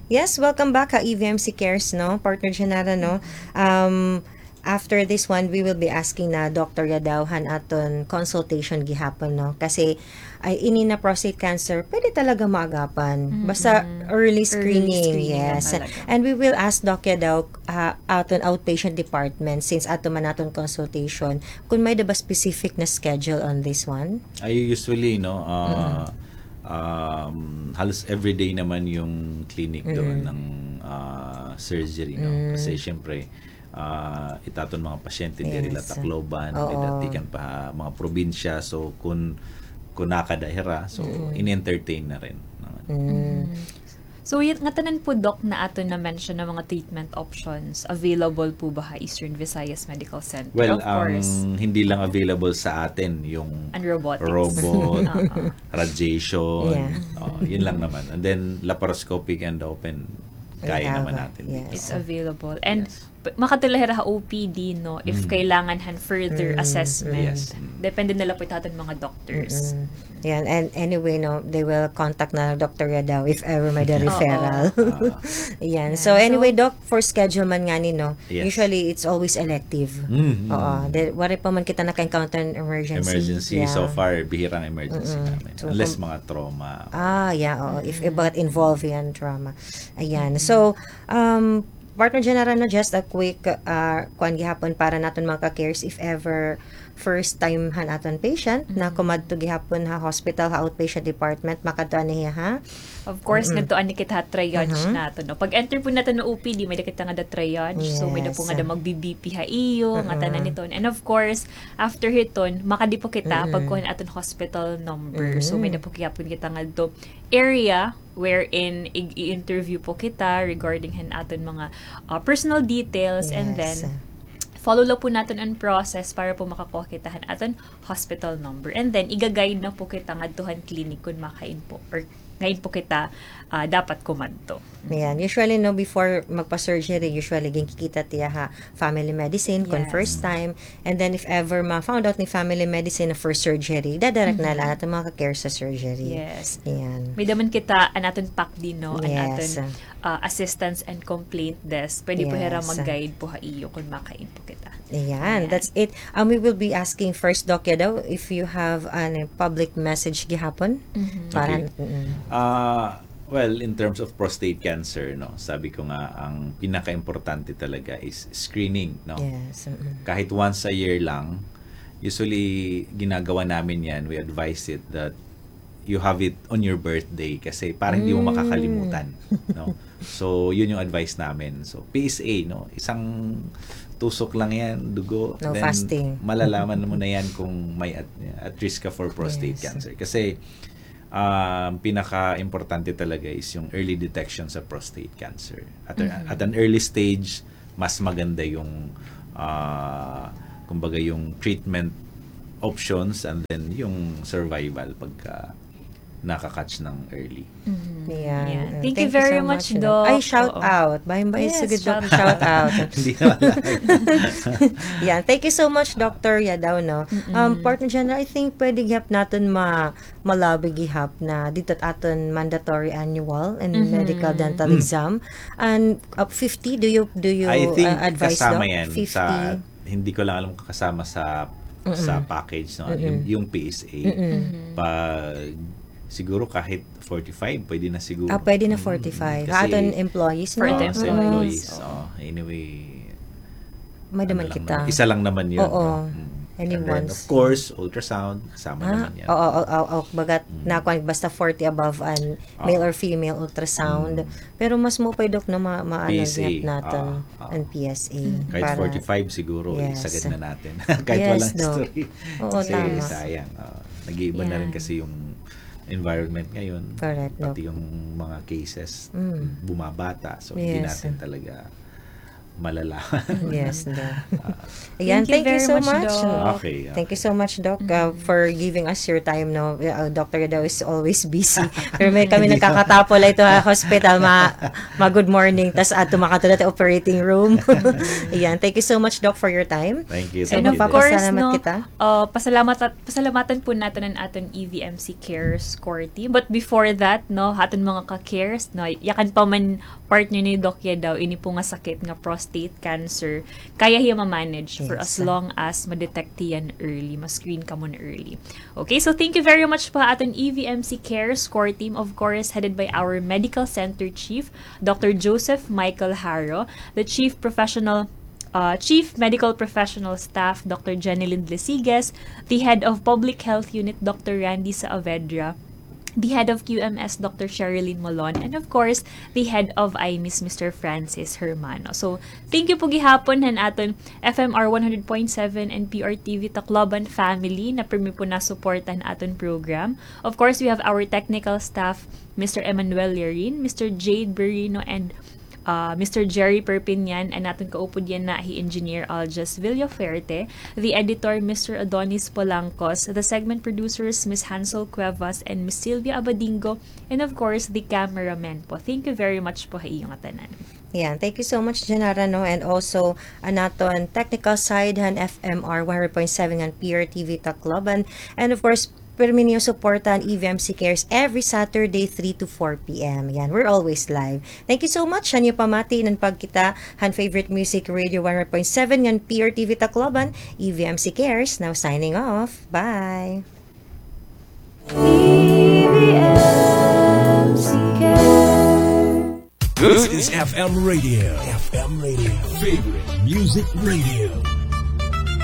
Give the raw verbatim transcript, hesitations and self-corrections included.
Yes, welcome back ka E V M C Cares, no? Partner Janara, no? Um, after this one, we will be asking na Doctor Yadawhan aton consultation gihapon, no? Kasi ay ini na prostate cancer, pwede talaga maagapan. Basta Mm-mm. early Early screening, screening na yes. talaga. And we will ask Doc Yadaw uh, aton outpatient department since ato man aton consultation kung may diba specific na schedule on this one. I usually, no, uh, um, halos everyday naman yung clinic doon ng uh, surgery, no? Kasi syempre, uh, itaton mga pasyente di Yes. rila Tacloban, Oo. may datikan pa mga probinsya, so kung kung nakadahira, so in-entertain na rin. no? So, yun, nga tanan po, Doc, na ato na mention ng mga treatment options available po ba sa Eastern Visayas Medical Center? Well, of course, ang hindi lang available sa atin yung and robotics. robot, Oo. radiation, Yeah. oh, yun lang naman. And then laparoscopic and open, kaya have, naman uh, natin. yes. It's available. And Yes. p- makatulahira ha O P D, no? If kailangan han further assessment. Yes. Depende nila po itaton mga doctors. Mm. Yan, and anyway, no, they will contact na Doctor Yadaw if ever may the referral. Yan. So, anyway, Doc, for schedule man nga ni, no, Yes. usually it's always elective. Mhm. Oo. De, wari pa man kita naka-encounter ng emergency. Emergency, Yeah. so far, bihirang emergency namin. So, Unless kung- mga trauma. Ah, yeah, oo. If about involve yan, trauma. Ayan. So, um, partner general na just a quick uh, kuan gihapon para naton mga ka-cares if ever first time han aton patient na kumadto gihapon ha hospital ha outpatient department makadto niya ha. Of course, mm-hmm. nagtuan ni kita triage nato. No? Pag enter po natin ng O P D, may kita nga da triage. So, may na po Yes. nga da mag-B B P ha iyo, nga tanan nito. And of course, after hiton, makadi po kita pag kuha aton hospital number. So, may na po kiyapon kita nga do area wherein i- i-interview po kita regarding han aton mga uh, personal details and Yes. then follow lang po natin ang process para po makakuha kita han aton hospital number. And then, iga-guide na po kita nga duhan clinic kung makain po or ngayon po kita ah, dapat kumadto. Ayan. Usually, no, before magpa-surgery, usually, ginkikita tiya ha, family medicine, kung Yes. first time. And then, if ever ma-found out ni family medicine na first surgery, dadirect na lang natin mga ka-care sa surgery. Yes. Ayan. May daman kita an aton P A C D, no? An Yes. aton ah, assistance and complaint desk. Pwede po Yes. hera mag-guide po ha iyo kung makain po kita. Ayan, that's it. Um, we will be asking first, Doc Yadaw, if you have an public message gihapon. Para, Okay. mm, Ah, well, in terms of prostate cancer, no, sabi ko nga ang pinaka-importante talaga is screening, no. yes. mm, Kahit once a year lang, usually ginagawa namin 'yan. We advise it that you have it on your birthday kasi para hindi mo makakalimutan, no. So, yun yung advice namin. So, P S A, no, isang tusok lang yan, dugo. No then fasting. malalaman mo na yan kung may at, at risk ka for prostate Yes. cancer. Kasi um, pinaka-importante talaga is yung early detection sa prostate cancer. At, at an early stage, mas maganda yung uh, kumbaga yung treatment options and then yung survival pagka nakakatch ng early. Ayan. Yeah. Mm, Thank you very so much, no. Doc. Ay, shout Oo. out. Bayan ba? Yes, Yes, shout shout, shout out. Hindi naman lang. Yeah, thank you so much, Doctor Yadaw, no. Um, partner general, I think pwede gihap natin ma malabi gihap na dito at aton mandatory annual and medical dental exam. And up fifty, do you do you I think uh, advise, kasama Doc? yan fifty? sa, hindi ko lang alam kung kasama sa sa package, no, yung, yung P S A. Pag siguro kahit forty-five, pwede na siguro. Ah, pwede na Mm, forty-five. kasi- Aton employees, For no? the Oo, sa Mm. employees. Oh, anyway, May ano daman lang kita. naman, isa lang naman yun. Oo. no? Mm. And then, Anyone's. of course, ultrasound, kasama Ah, naman yan. oo, oo, oo, oo. Bagat na kung basta forty above an male or female ultrasound. Pero mas mo pa, Doc, na ma maano P S A, gihap natin ah, ah. ang P S A. Kahit para- forty-five siguro, Yes. isagad na natin. Kahit Yes, walang Doc. history. Oo, kasi tama. sayang. ah, nag-iiba na rin Yeah. kasi yung environment ngayon. Correct, Doc. Pati yung mga cases Mm. bumabata. So, hindi Yes. natin talaga malala. Yes, Doc. Ayan, Thank you thank you very so much, much. Doc. Okay. Thank you so much, Doc, uh, for giving us your time. No, uh, Doctor Gadao is always busy. Pero may kami nagkakatapol ito sa hospital, ma, ma good morning, tas ato makatulad sa operating room. Ayan, thank you so much, Doc, for your time. Thank you. So, And Thank of you. course, Pasalamat no, kita. uh, pasalamat at pasalamatan po natin ang aton E V M C Cares core team. But before that, no, aton mga ka-cares, no, yakan pa man partner ni Doc Yadaw, ini po nga sakit nga prostate cancer, kaya hiya ma-manage for Yes. as long as ma-detect yan early, ma-screen ka mo na early. Okay, so thank you very much pa aton E V M C Cares core team, of course, headed by our Medical Center Chief, Doctor Joseph Michael Haro, the Chief Professional Uh, Chief Medical Professional Staff, Doctor Jenny Lindlesiges, the Head of Public Health Unit, Doctor Randy Saavedra, the Head of Q M S, Doctor Sherilyn Molon, and of course, the Head of I M I S, Mister Francis Hermano. So, thank you po gihapon han aton F M R one hundred point seven and P R T V Tacloban family na permi po na suportan aton program. Of course, we have our technical staff, Mister Emmanuel Lerin, Mister Jade Berino, and Uh, Mister Jerry Perpignan, and natin kaupod yan na hi Engineer Aljas Villaferte, the editor Mister Adonis Polancos, the segment producers Miss Hansel Cuevas and Miss Sylvia Abadingo, and of course the cameraman po. Thank you very much po sa iyong atanan. Yan, thank you so much, Janara, no? And also, anaton technical side, han F M R one hundred point seven and P R T V Tacloban. And of course, permi niyo suportan E V M C Cares every Saturday, three to four p.m. Yan, we're always live. Thank you so much. Han yung pamati ng pagkita, han Favorite Music Radio one hundred point seven yan P R T V Tacloban, E V M C Cares, now signing off. Bye! This is F M Radio. F M Radio. Favorite Music Radio.